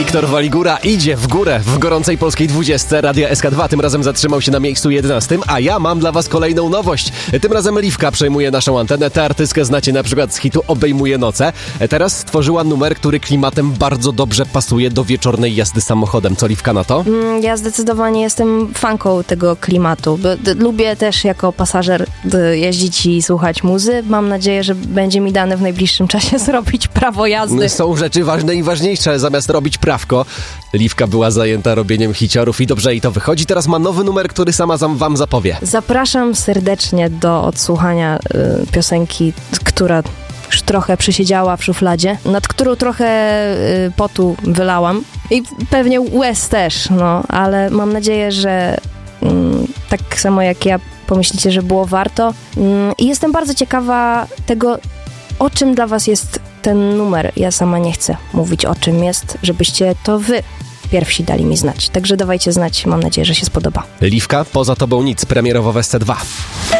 Wiktor Waligura idzie w górę w gorącej polskiej 20 Radia SK2. Tym razem zatrzymał się na miejscu 11, a ja mam dla was kolejną nowość. Tym razem Liwka przejmuje naszą antenę. Tę artystkę znacie na przykład z hitu Obejmuje noce. Teraz stworzyła numer, który klimatem bardzo dobrze pasuje do wieczornej jazdy samochodem. Co Liwka na to? Ja zdecydowanie jestem fanką tego klimatu. Lubię też jako pasażer jeździć i słuchać muzy. Mam nadzieję, że będzie mi dane w najbliższym czasie zrobić prawo jazdy. Są rzeczy ważne i ważniejsze. Zamiast robić prawko, Liwka była zajęta robieniem hiciorów i dobrze jej to wychodzi. Teraz ma nowy numer, który sama wam zapowie. Zapraszam serdecznie do odsłuchania piosenki, która już trochę przysiedziała w szufladzie, nad którą trochę potu wylałam i pewnie łez też, ale mam nadzieję, że tak samo jak ja pomyślicie, że było warto. I jestem bardzo ciekawa tego, o czym dla was jest ten numer. Ja sama nie chcę mówić, o czym jest, żebyście to wy pierwsi dali mi znać. Także dawajcie znać, mam nadzieję, że się spodoba. Liwka, poza tobą nic, premierowo w SC2.